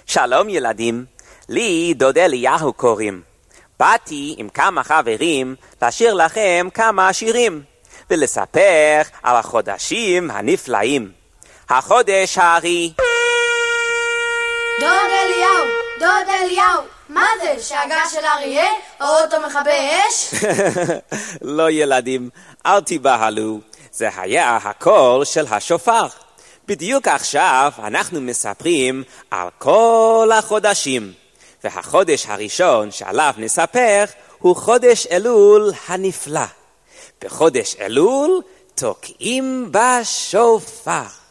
שלום ילדים, לי דוד אליהו קוראים. באתי עם כמה חברים לשיר לכם כמה שירים, ולספר על החודשים הנפלאים. החודש הארי. דוד אליהו, מה זה? שאגה של אריה? או אוטו מכבי אש? לא ילדים, אל תיבהלו, זה היה הקול של השופר. בדיוק עכשיו אנחנו מספרים על כל החודשים, והחודש הראשון שעליו נספר הוא חודש אלול הנפלא. בחודש אלול תוקעים בשופר.